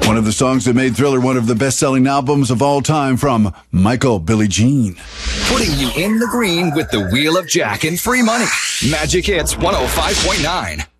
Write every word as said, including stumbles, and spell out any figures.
One of the songs that made Thriller one of the best-selling albums of all time from Michael Billie Jean. Putting you in the green with the Wheel of Jack and free money. Magic Hits one oh five point nine.